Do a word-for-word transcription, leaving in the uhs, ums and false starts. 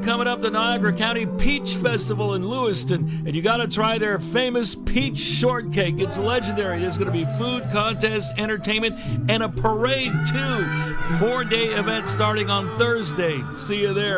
coming up, the Niagara County Peach Festival in Lewiston, and you got to try their famous peach shortcake. It's legendary. There's going to be food, contests, entertainment, and a parade, too. Four-day event starting on Thursday. See you there.